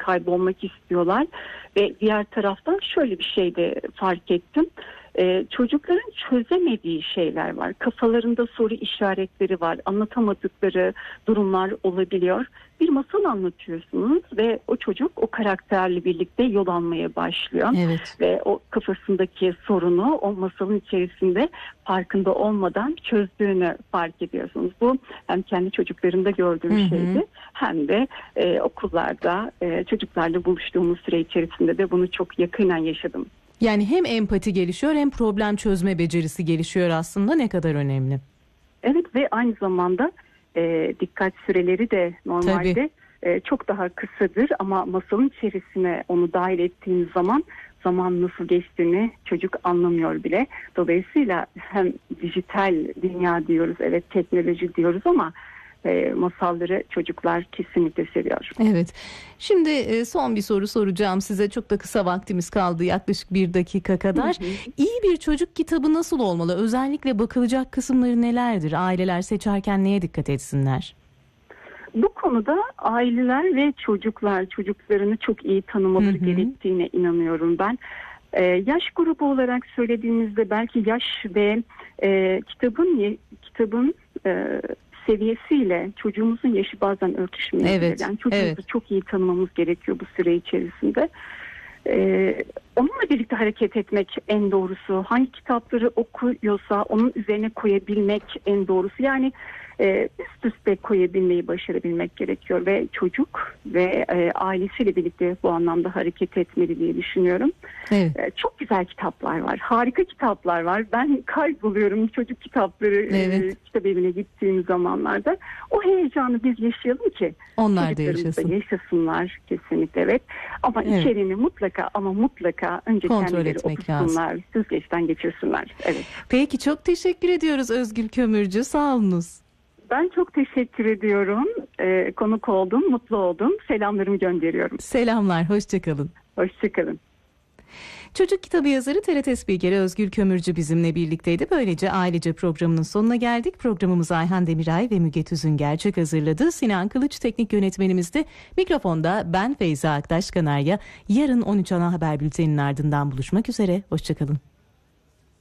kaybolmak istiyorlar. Ve diğer taraftan şöyle bir şey de fark ettim. Çocukların çözemediği şeyler var. Kafalarında soru işaretleri var. Anlatamadıkları durumlar olabiliyor. Bir masal anlatıyorsunuz ve o çocuk o karakterle birlikte yol almaya başlıyor. Evet. Ve o kafasındaki sorunu o masalın içerisinde farkında olmadan çözdüğünü fark ediyorsunuz. Bu hem kendi çocuklarımda gördüğüm şeydi hem de okullarda çocuklarla buluştuğumuz süre içerisinde de bunu çok yakinen yaşadım. Yani hem empati gelişiyor hem problem çözme becerisi gelişiyor aslında, ne kadar önemli. Evet ve aynı zamanda dikkat süreleri de normalde çok daha kısadır ama masalın içerisine onu dahil ettiğiniz zaman nasıl geçtiğini çocuk anlamıyor bile. Dolayısıyla hem dijital dünya diyoruz, evet teknoloji diyoruz ama masalları çocuklar kesinlikle seviyor. Evet. Şimdi son bir soru soracağım size. Çok da kısa vaktimiz kaldı, yaklaşık 1 dakika kadar. İyi bir çocuk kitabı nasıl olmalı? Özellikle bakılacak kısımları nelerdir? Aileler seçerken neye dikkat etsinler? Bu konuda aileler ve çocuklarını çok iyi tanımaları gerektiğine inanıyorum ben. Yaş grubu olarak söylediğimizde belki yaş ve kitabın seviyesiyle çocuğumuzun yaşı bazen örtüşmeyebilir. Evet, Yani çocuğumuzu çok iyi tanımamız gerekiyor bu süre içerisinde. Onunla birlikte hareket etmek en doğrusu. Hangi kitapları okuyorsa onun üzerine koyabilmek en doğrusu. Yani üst üste koyabilmeyi başarabilmek gerekiyor ve çocuk ve ailesiyle birlikte bu anlamda hareket etmeli diye düşünüyorum. Evet. Çok güzel kitaplar var, harika kitaplar var. Ben kayboluyorum çocuk kitapları kitap evine gittiğim zamanlarda. O heyecanı biz yaşayalım ki onlar da yaşasınlar kesinlikle, evet. Ama içeriğini mutlaka önce kontrol kendileri okusunlar, lazım. süzgeçten geçirsinler. Evet. Peki, çok teşekkür ediyoruz Özgül Kömürcü, sağ olunuz. Ben çok teşekkür ediyorum. Konuk oldum, mutlu oldum. Selamlarımı gönderiyorum. Selamlar, hoşçakalın. Hoşçakalın. Çocuk kitabı yazarı, TRT spikeri Özgül Kömürcü bizimle birlikteydi. Böylece Ailece programının sonuna geldik. Programımızı Ayhan Demiray ve Müge Tüzün Gerçek hazırladı. Sinan Kılıç teknik yönetmenimizdi. Mikrofonda ben Feyza Aktaş Kanarya. Yarın 13 ana haber bülteninin ardından buluşmak üzere. Hoşçakalın.